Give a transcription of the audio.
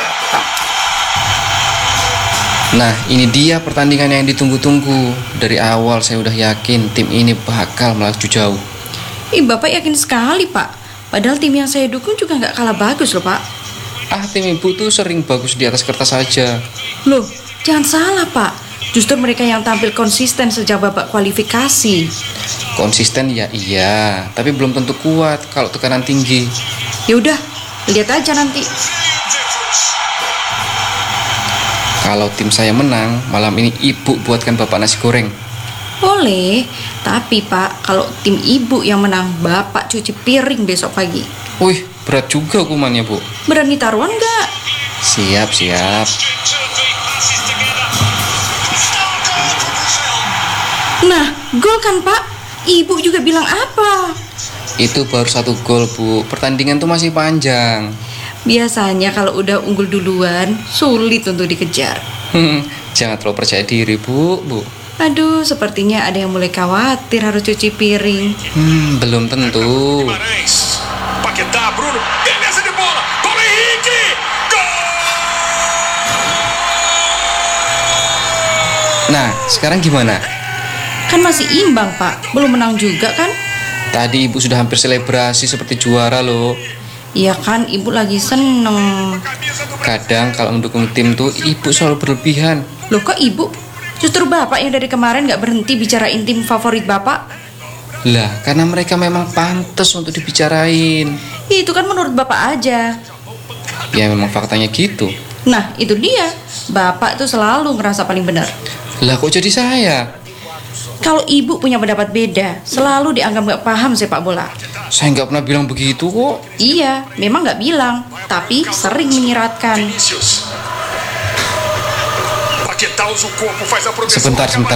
Nah, ini dia pertandingan yang ditunggu-tunggu. Dari awal saya udah yakin tim ini bakal melaju jauh. Bapak yakin sekali, Pak. Padahal tim yang saya dukung juga nggak kalah bagus loh, Pak. Tim ibu tuh sering bagus di atas kertas saja. Loh, jangan salah, Pak. Justru mereka yang tampil konsisten sejak babak kualifikasi. Konsisten ya iya, tapi belum tentu kuat kalau tekanan tinggi. Ya udah, lihat aja nanti. Kalau tim saya menang, malam ini ibu buatkan bapak nasi goreng. Boleh, tapi Pak, kalau tim ibu yang menang, Bapak cuci piring besok pagi. Wih, berat juga hukumannya, Bu. Berani taruhan nggak? Siap. Nah, gol kan Pak? Ibu juga bilang apa? Itu baru 1 gol, Bu. Pertandingan tuh masih panjang. Biasanya kalau udah unggul duluan, sulit untuk dikejar. Jangan terlalu percaya diri, Bu. Aduh, sepertinya ada yang mulai khawatir harus cuci piring. Belum tentu. Paquetá, Bruno, beleza de bola, Paulo Henrique, gol! Nah, sekarang gimana? Kan masih imbang Pak, belum menang juga kan? Tadi ibu sudah hampir selebrasi seperti juara loh. Iya kan, ibu lagi seneng. Kadang kalau mendukung tim tuh ibu selalu berlebihan. Loh kok ibu? Justru Bapak yang dari kemarin gak berhenti bicarain tim favorit Bapak. Lah, karena mereka memang pantas untuk dibicarain. Itu kan menurut Bapak aja. Ya memang faktanya gitu. Nah, itu dia. Bapak tuh selalu ngerasa paling benar. Lah kok jadi saya? Kalau ibu punya pendapat beda, selalu dianggap gak paham sepak bola. Saya nggak pernah bilang begitu kok. Iya, memang gak bilang, tapi sering menyiratkan. Paquetá usa o corpo, faz a proteção. Sebentar.